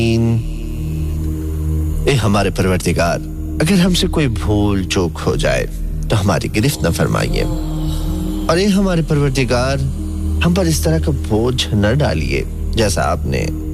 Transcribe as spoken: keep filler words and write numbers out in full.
ए हमारे परवरदिगार, अगर हमसे कोई भूल चूक हो जाए तो हमारी गिरफ्त न फरमाइए, और ए हमारे परवरदिगार, हम पर इस तरह का बोझ न डालिए जैसा आपने